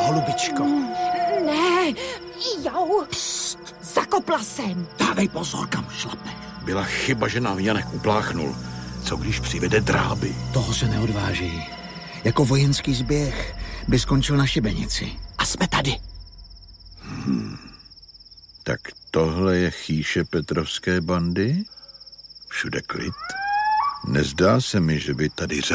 holubičko. Ne, jau, zakopla jsem. Dávej pozor, kam šlapeš. Byla chyba, že nám Janek upláchnul. Co když přivede dráby? Toho se neodváží. Jako vojenský zběh by skončil na šibenici. A jsme tady. Tak tohle je chýše Petrovské bandy? Všude klid. Nezdá se mi, že by tady